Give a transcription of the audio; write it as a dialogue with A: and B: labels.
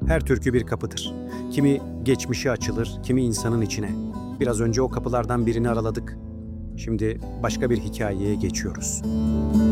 A: Her türkü bir kapıdır. Kimi geçmişe açılır, kimi insanın içine. Biraz önce o kapılardan birini araladık. Şimdi başka bir hikayeye geçiyoruz.